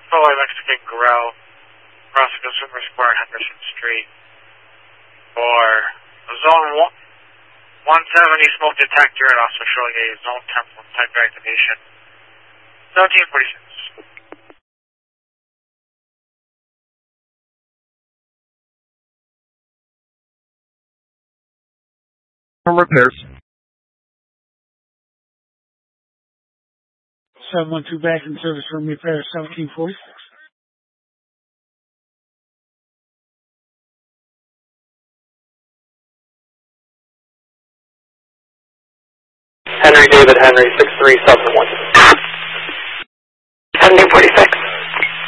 Follow Mexican Grill, crossing Consumer Square and Henderson Street. For Zone 170 smoke detector and also showing a zone temporal type activation. 1746. Repairs. 712 back in service room repair 1746. Henry David Henry 6371.